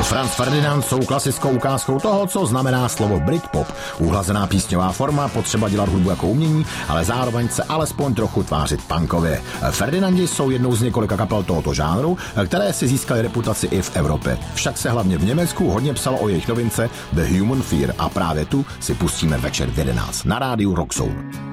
Franz Ferdinand jsou klasickou ukázkou toho, co znamená slovo Britpop. Uhlazená písňová forma, potřeba dělat hudbu jako umění, ale zároveň se alespoň trochu tvářit punkově. Ferdinandi jsou jednou z několika kapel tohoto žánru, které si získaly reputaci i v Evropě. Však se hlavně v Německu hodně psalo o jejich novince The Human Fear a právě tu si pustíme večer v 11 na rádiu Rock Zone.